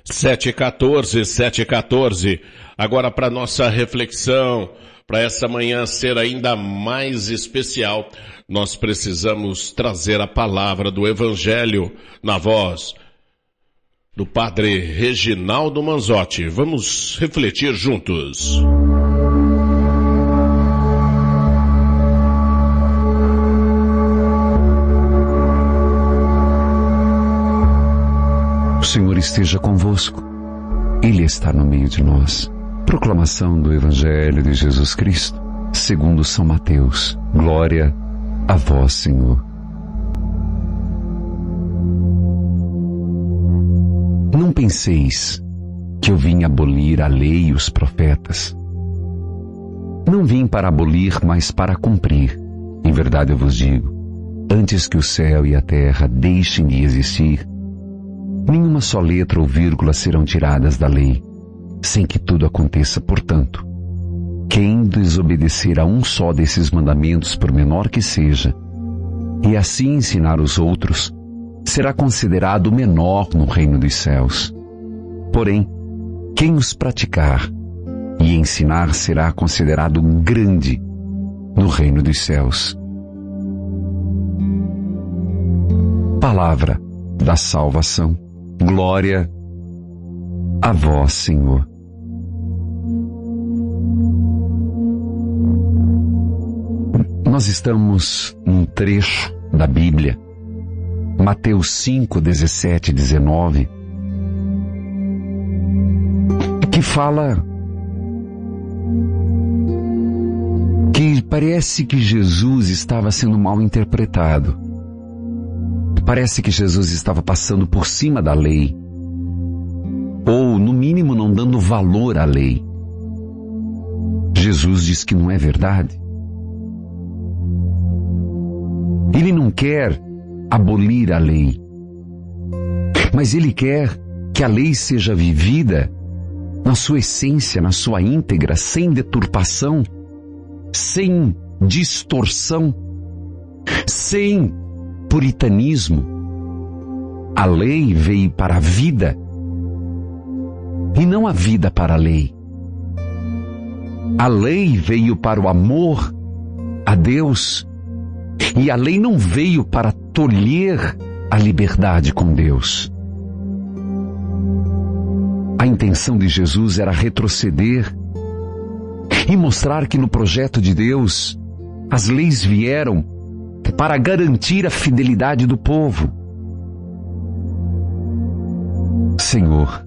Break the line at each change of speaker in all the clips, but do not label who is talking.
7h14. Agora para nossa reflexão, para essa manhã ser ainda mais especial, nós precisamos trazer a palavra do Evangelho na voz do Padre Reginaldo Manzotti. Vamos refletir juntos.
O Senhor esteja convosco. Ele está no meio de nós. Proclamação do Evangelho de Jesus Cristo, segundo São Mateus. Glória a vós, Senhor. Não penseis que eu vim abolir a lei e os profetas. Não vim para abolir, mas para cumprir. Em verdade eu vos digo, antes que o céu e a terra deixem de existir, nenhuma só letra ou vírgula serão tiradas da lei, sem que tudo aconteça. Portanto, quem desobedecer a um só desses mandamentos, por menor que seja, e assim ensinar os outros, será considerado menor no reino dos céus. Porém, quem os praticar e ensinar será considerado grande no reino dos céus. Palavra da salvação. Glória a vós, Senhor. Nós estamos num trecho da Bíblia, Mateus 5, 17 e 19, que fala que parece que Jesus estava sendo mal interpretado. Parece que Jesus estava passando por cima da lei, ou, no mínimo, não dando valor à lei. Jesus diz que não é verdade. Ele não quer abolir a lei, mas ele quer que a lei seja vivida na sua essência, na sua íntegra, sem deturpação, sem distorção, sem puritanismo. A lei veio para a vida e não a vida para a lei. A lei veio para o amor a Deus e a lei não veio para tolher a liberdade com Deus. A intenção de Jesus era retroceder e mostrar que no projeto de Deus as leis vieram para garantir a fidelidade do povo. Senhor,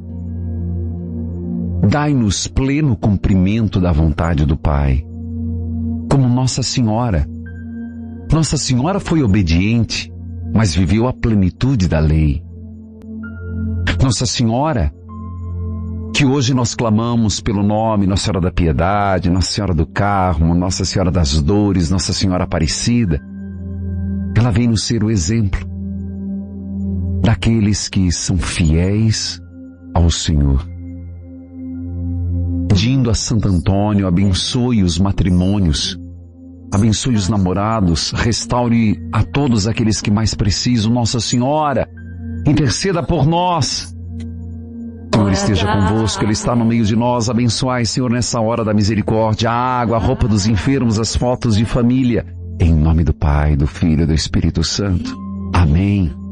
dai-nos pleno cumprimento da vontade do Pai, como Nossa Senhora. Nossa Senhora foi obediente, mas viveu a plenitude da lei. Nossa Senhora, que hoje nós clamamos pelo nome, Nossa Senhora da Piedade, Nossa Senhora do Carmo, Nossa Senhora das Dores, Nossa Senhora Aparecida, ela vem nos ser o exemplo daqueles que são fiéis ao Senhor. Pedindo a Santo Antônio, abençoe os matrimônios, abençoe os namorados, restaure a todos aqueles que mais precisam. Nossa Senhora, interceda por nós. O Senhor esteja convosco, Ele está no meio de nós. Abençoai, Senhor, nessa hora da misericórdia, a água, a roupa dos enfermos, as fotos de família. Em nome do Pai, do Filho e do Espírito Santo. Amém.